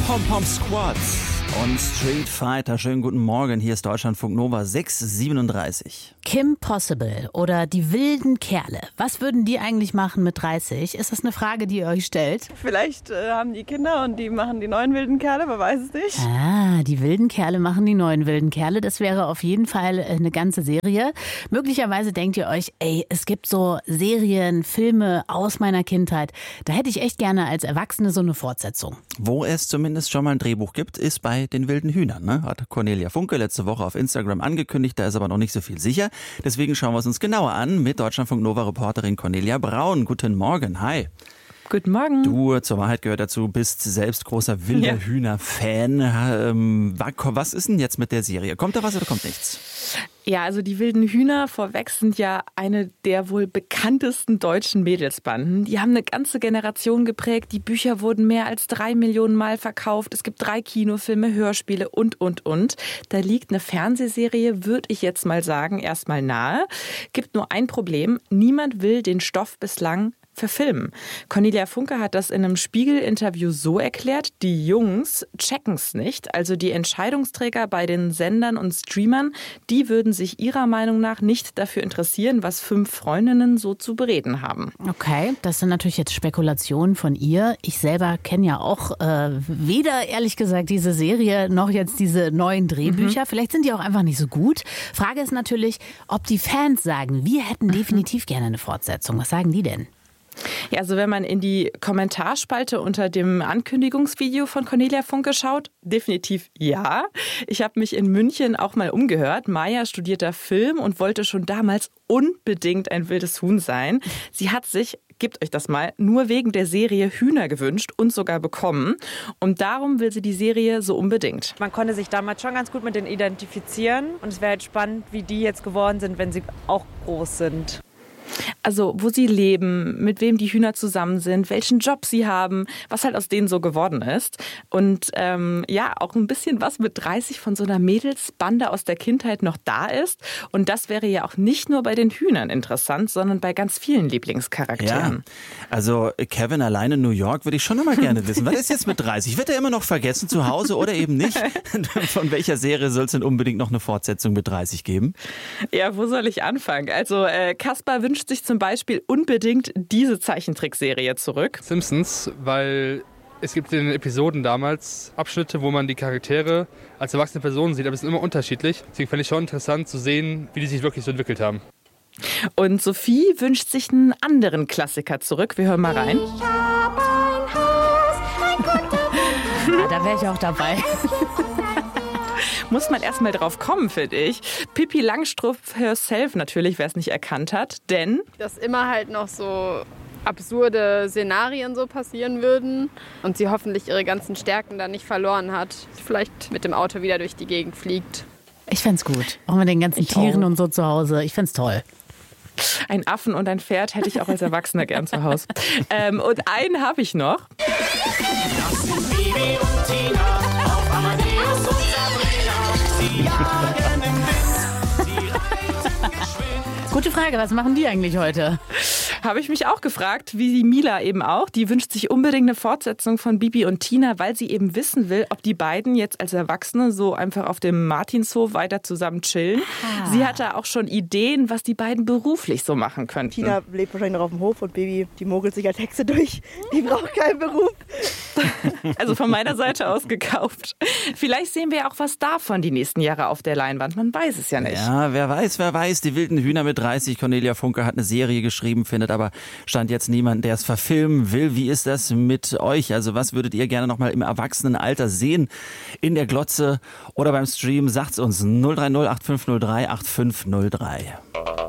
Pom-Pom Squads und Street Fighter. Schönen guten Morgen, hier ist Deutschlandfunk Nova 6:37. Kim Possible oder die wilden Kerle. Was würden die eigentlich machen mit 30? Ist das eine Frage, die ihr euch stellt? Vielleicht haben die Kinder und die machen die neuen wilden Kerle, man weiß es nicht. Ah, die wilden Kerle machen die neuen wilden Kerle. Das wäre auf jeden Fall eine ganze Serie. Möglicherweise denkt ihr euch, es gibt so Serien, Filme aus meiner Kindheit. Da hätte ich echt gerne als Erwachsene so eine Fortsetzung. Wo es zumindest schon mal ein Drehbuch gibt, ist bei den wilden Hühnern. Ne? Hat Cornelia Funke letzte Woche auf Instagram angekündigt, da ist aber noch nicht so viel sicher. Deswegen schauen wir es uns genauer an mit Deutschlandfunk Nova-Reporterin Cornelia Braun. Guten Morgen, hi. Guten Morgen. Du, zur Wahrheit gehört dazu, bist selbst großer wilder Hühner-Fan. Was ist denn jetzt mit der Serie? Kommt da was oder kommt nichts? Ja, also die wilden Hühner vorweg sind ja eine der wohl bekanntesten deutschen Mädelsbanden. Die haben eine ganze Generation geprägt. Die Bücher wurden mehr als 3 Millionen Mal verkauft. Es gibt 3 Kinofilme, Hörspiele und. Da liegt eine Fernsehserie, würde ich jetzt mal sagen, erstmal nahe. Gibt nur ein Problem. Niemand will den Stoff bislang verfilmen. Cornelia Funke hat das in einem Spiegel-Interview so erklärt, die Jungs checken's nicht. Also die Entscheidungsträger bei den Sendern und Streamern, die würden sich ihrer Meinung nach nicht dafür interessieren, was 5 Freundinnen so zu bereden haben. Okay, das sind natürlich jetzt Spekulationen von ihr. Ich selber kenne ja auch weder, ehrlich gesagt, diese Serie noch jetzt diese neuen Drehbücher. Vielleicht sind die auch einfach nicht so gut. Frage ist natürlich, ob die Fans sagen, wir hätten definitiv gerne eine Fortsetzung. Was sagen die denn? Ja, also wenn man in die Kommentarspalte unter dem Ankündigungsvideo von Cornelia Funke schaut, definitiv ja. Ich habe mich in München auch mal umgehört. Maya studiert da Film und wollte schon damals unbedingt ein wildes Huhn sein. Sie hat sich, gebt euch das mal, nur wegen der Serie Hühner gewünscht und sogar bekommen. Und darum will sie die Serie so unbedingt. Man konnte sich damals schon ganz gut mit denen identifizieren. Und es wäre halt spannend, wie die jetzt geworden sind, wenn sie auch groß sind. Also wo sie leben, mit wem die Hühner zusammen sind, welchen Job sie haben, was halt aus denen so geworden ist. Und auch ein bisschen was mit 30 von so einer Mädelsbande aus der Kindheit noch da ist. Und das wäre ja auch nicht nur bei den Hühnern interessant, sondern bei ganz vielen Lieblingscharakteren. Ja, also Kevin allein in New York würde ich schon immer gerne wissen. Was ist jetzt mit 30? Wird er immer noch vergessen zu Hause oder eben nicht? Von welcher Serie soll es denn unbedingt noch eine Fortsetzung mit 30 geben? Ja, wo soll ich anfangen? Also Kaspar wünscht sich zum Beispiel unbedingt diese Zeichentrickserie zurück. Simpsons, weil es gibt in den Episoden damals Abschnitte, wo man die Charaktere als erwachsene Personen sieht, aber es ist immer unterschiedlich. Deswegen fand ich schon interessant zu sehen, wie die sich wirklich so entwickelt haben. Und Sophie wünscht sich einen anderen Klassiker zurück. Wir hören mal rein. Ich hab ein Haus, ein guter Da wäre ich auch dabei. Muss man erstmal drauf kommen, finde ich. Pippi Langstrumpf herself natürlich, wer es nicht erkannt hat, denn dass immer halt noch so absurde Szenarien so passieren würden und sie hoffentlich ihre ganzen Stärken dann nicht verloren hat. Vielleicht mit dem Auto wieder durch die Gegend fliegt. Ich fänd's gut. Auch mit den ganzen Tieren und so zu Hause. Ich fänd's toll. ein Affen und ein Pferd hätte ich auch als Erwachsener gern zu Hause. Und einen habe ich noch. Das sind Bibi und Tina auf Amadeus und Sabrina. Sie jagen im Wind, sie reiten geschwind. Gute Frage, was machen die eigentlich heute? Habe ich mich auch gefragt, wie die Mila eben auch. Die wünscht sich unbedingt eine Fortsetzung von Bibi und Tina, weil sie eben wissen will, ob die beiden jetzt als Erwachsene so einfach auf dem Martinshof weiter zusammen chillen. Ah. Sie hatte auch schon Ideen, was die beiden beruflich so machen könnten. Tina lebt wahrscheinlich noch auf dem Hof und Bibi, die mogelt sich als Hexe durch. Die braucht keinen Beruf. Also von meiner Seite aus gekauft. Vielleicht sehen wir auch was davon die nächsten Jahre auf der Leinwand. Man weiß es ja nicht. Ja, wer weiß. Die wilden Hühner mit 30. Cornelia Funke hat eine Serie geschrieben, findet aber stand jetzt niemand, der es verfilmen will. Wie ist das mit euch? Also was würdet ihr gerne noch mal im Erwachsenenalter sehen? In der Glotze oder beim Stream? Sagt's uns 030 8503 8503.